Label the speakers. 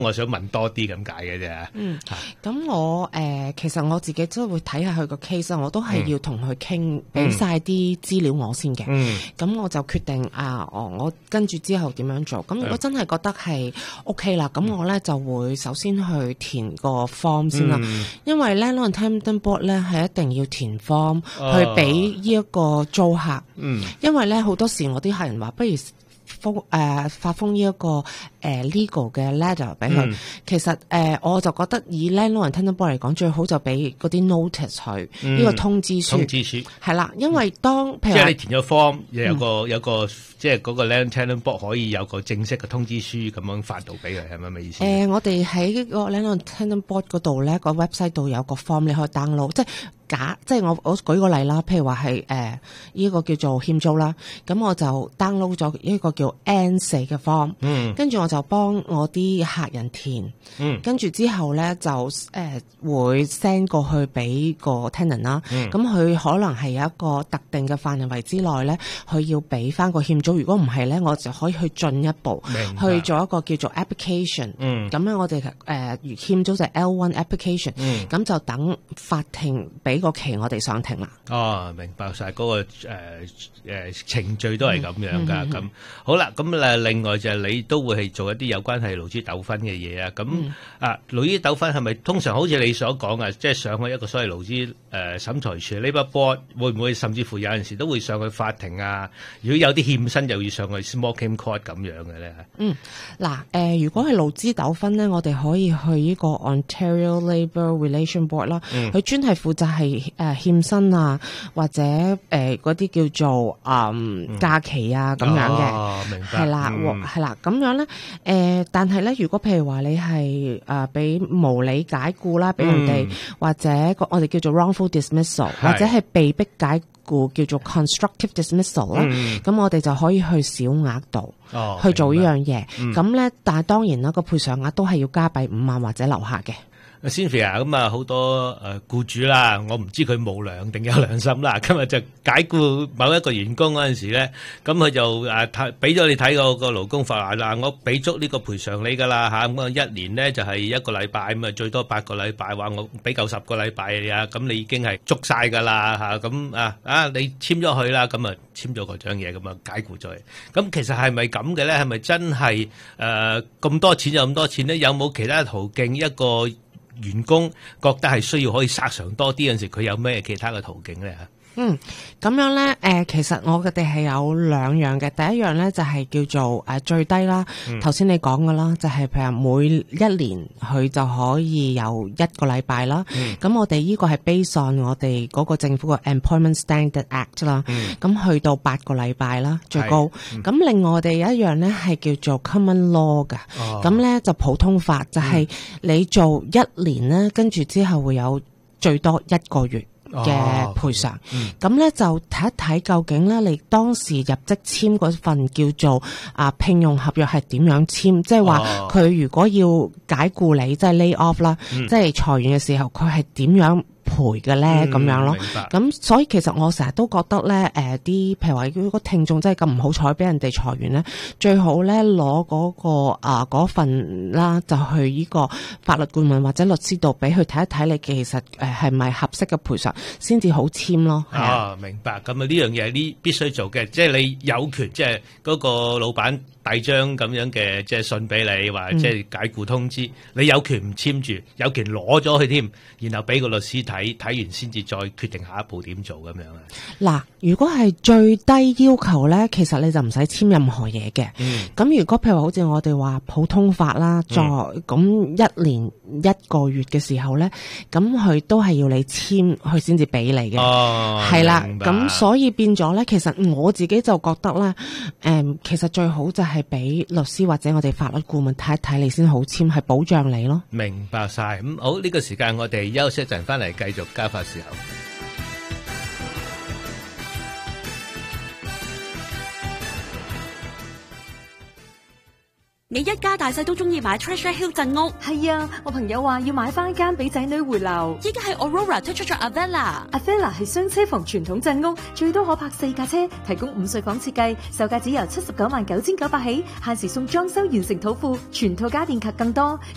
Speaker 1: 我想問多啲咁解嘅啫。
Speaker 2: 咁我其實我自己都會睇下佢個 case， 我都係要同佢傾，俾晒啲資料我先嘅。咁我就決定我跟住之後點樣做。咁如果真係覺得係 OK 啦，咁我咧就會首先去填個 form 先啦。因為 Landlord and Tenant Board 咧係一定要填 form 去俾呢一個租客。因為咧好多時我啲客人話，不如發封呢一個legal 嘅 letter 俾佢。其實我就覺得以 Landlord and Tenant Board 嚟講，最好就俾嗰啲 notice 佢呢個通知書。通知書係啦，因為當譬如即係你填咗 form，有個即係嗰個 Landlord and Tenant Board 可以有個正式嘅通知書咁樣發到俾佢，係咪咁嘅意思？我哋喺個 Landlord and Tenant Board 嗰度咧，個 website 度有個 form 你可以 download，即係我舉個例啦，譬如話係呢個叫做欠租啦，咁我就 download 咗呢個叫 N4 嘅 form，跟住我就幫我啲客人填，跟住之後咧就會 send 過去俾個 tenant 啦，咁佢可能係有一個特定嘅範圍之內咧，佢要俾翻個欠租，如果唔係咧，我就可以去進一步去做一個叫做 application，咁咧我哋欠租就係 L1 application，咁就等法庭俾個期我哋上庭啦。
Speaker 1: 明白晒嗰個程序都係咁樣噶。咁好啦，咁另外就係你都會係做一啲有關係勞資糾紛嘅嘢啊。咁勞資糾紛係咪通常好似你所講啊，即係上去一個所謂勞資審裁處 Labour Board， 會唔會甚至乎有陣時都會上去法庭啊？如果有啲欠薪，就要上去 Small Claims Court 咁樣嘅咧？
Speaker 2: 如果係勞資糾紛咧，我哋可以去呢個 Ontario Labour Relation Board 啦，佢專係負責係欠薪啊，或者嗰啲叫做假期啊咁樣嘅。明白。係啦，咁樣咧但係咧，如果譬如話你係俾無理解僱啦，俾人哋或者我哋叫做 wrongful dismissal， 或者係被逼解僱叫做 constructive dismissal 啦，咁我哋就可以去小額度去做呢樣嘢。咁咧，但係當然啦，個賠償額都係要加幣5萬或者樓下嘅。
Speaker 1: Cynthia 咁啊，好多僱主啦，我唔知佢冇良定有良心啦。今日就解僱某一個員工嗰陣時咧，咁佢就俾咗你睇個勞工法嗱，我俾足呢個賠償你㗎啦嚇，咁一年咧就係1個禮拜，咁啊最多8個禮拜，話我俾夠10個禮拜你啊，咁你已經係捉晒㗎啦嚇，咁你簽咗佢啦，咁啊簽咗嗰張嘢，咁啊解僱咗你。咁其實係咪咁嘅咧？係咪真係咁多錢就咁多錢咧？有冇其他途徑一個員工覺得係需要可以索償多啲嗰陣時，佢有咩其他嘅途徑咧？
Speaker 2: 咁樣咧，其實我哋係有2樣嘅。第一樣咧就係叫做最低啦，頭先你講㗎啦，就係譬如每1年佢就可以有1個禮拜啦。咁我哋呢個係 based on 我哋嗰個政府嘅 Employment Standard Act 啦。咁去到8個禮拜啦，最高。咁另外我哋有一樣咧係叫做 Common Law 㗎。咁咧就普通法，就係你做1年咧，跟住之後會有最多1個月嘅賠償。咁咧就睇一睇究竟咧你當時入職簽嗰份叫做聘用合約係點樣簽，即係話佢如果要解僱你，即係 lay off 啦，即係裁員嘅時候佢係點樣賠嘅咧咁樣咯。咁所以其實我成日都覺得咧啲譬如話如果聽眾真係咁唔好彩俾人哋裁員咧，最好咧攞嗰個嗰份啦，就去呢個法律顧問或者律師度俾佢睇一睇，你其實係咪合適嘅賠償先至好簽咯。
Speaker 1: 明白。咁呢樣嘢呢必須做嘅，即係你有權，即係嗰個老闆遞張咁樣嘅即係信俾你，或者即係解僱通知，你有權唔簽住，有權攞咗佢添，然後俾個律師睇完先至再決定下一步點做咁樣啊。嗱，
Speaker 2: 如果係最低要求咧，其實你就唔使簽任何嘢嘅。咁如果譬如話好似我哋話普通法啦，再咁1年1個月嘅時候咧，咁佢都係要你簽，佢先至俾你嘅。係啦，咁所以變咗咧，其實我自己就覺得咧，其實最好就係俾律師或者我哋法律顧問睇一睇你先好簽，係保障你咯。
Speaker 1: 明白晒。咁好，呢個時間我哋休息一陣，翻嚟繼續交發時候。
Speaker 3: 你一家大細都中意買 Treasure Hill 鎮屋。
Speaker 4: 係啊，我朋友話要買翻間俾仔女回流。
Speaker 3: 依家係 Aurora 推出咗 Avella
Speaker 4: 係雙車房傳統鎮屋，最多可泊4架車，提供5睡房設計，售價只由799900起，限時送裝修完成土庫，全套家電及更多。